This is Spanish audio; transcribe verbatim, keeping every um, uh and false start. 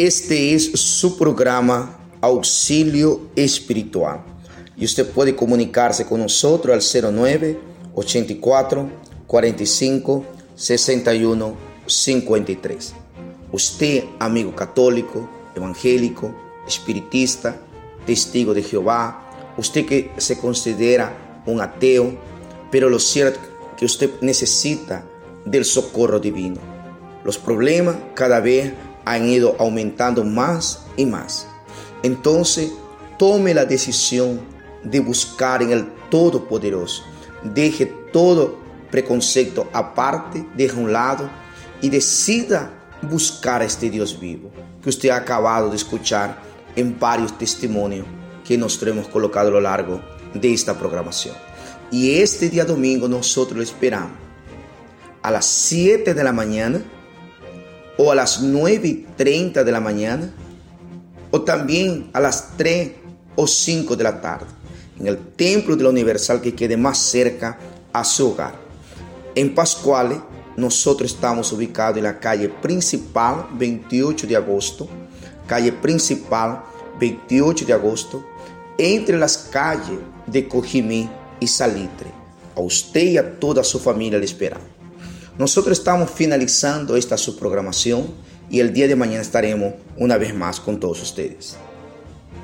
Este es su programa Auxilio Espiritual y usted puede comunicarse con nosotros al cero nueve, ochenta y cuatro, cuarenta y cinco, sesenta y uno, cincuenta y tres. Usted, amigo católico, evangélico, espiritista, testigo de Jehová, usted que se considera un ateo, pero lo cierto es que usted necesita del socorro divino. Los problemas cada vez han ido aumentando más y más. Entonces, tome la decisión de buscar en el Todopoderoso. Deje todo preconcepto aparte, deje a un lado y decida buscar a este Dios vivo que usted ha acabado de escuchar en varios testimonios que nosotros hemos colocado a lo largo de esta programación. Y este día domingo nosotros lo esperamos a las siete de la mañana o a las nueve y treinta de la mañana o también a las tres o cinco de la tarde en el Templo de la Universal que quede más cerca a su hogar. En Pascuales nosotros estamos ubicados en la calle principal veintiocho de agosto, calle principal veintiocho de agosto, entre las calles de Cojimí y Salitre. A usted y a toda su familia le esperamos. Nosotros estamos finalizando esta subprogramación y el día de mañana estaremos una vez más con todos ustedes.